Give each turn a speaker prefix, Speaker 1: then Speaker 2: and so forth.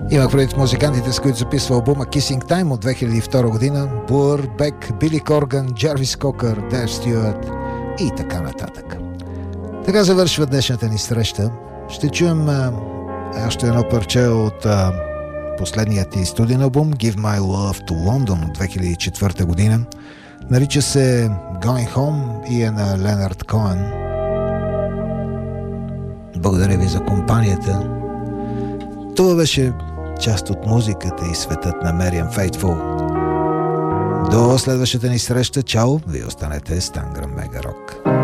Speaker 1: Имах предвид музикантите, с които записва албума Kissing Time от 2002 година. Blur, Beck, Билли Корган, Джарвис Кокър, Дейв Стюарт и така нататък. Така завършва днешната ни среща. Ще чуем още едно парче от последният ти студиен албум Give My Love to London от 2004 година. Нарича се Going Home и е на Ленард Коен. Благодаря ви за компанията. Това беше част от музиката и светът на Мериам Фейтфул. До следващата ни среща. Чао! Вие останете с Танграм Мега Рок.